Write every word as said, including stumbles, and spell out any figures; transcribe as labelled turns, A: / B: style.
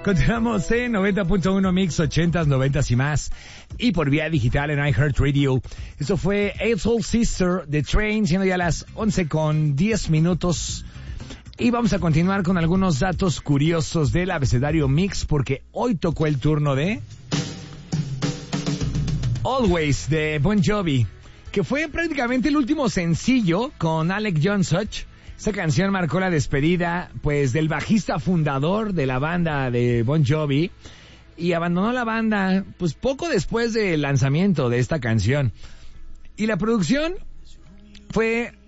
A: Continuamos en noventa punto uno Mix, ochentas, noventas y más. Y por vía digital en iHeartRadio. Eso fue Eight Soul Sister de Train, siendo ya las once con diez minutos. Y vamos a continuar con algunos datos curiosos del abecedario Mix, porque hoy tocó el turno de Always de Bon Jovi, que fue prácticamente el último sencillo con Alec Johnson. Esta canción marcó la despedida, pues, del bajista fundador de la banda de Bon Jovi, y abandonó la banda, pues, poco después del lanzamiento de esta canción. Y la producción fue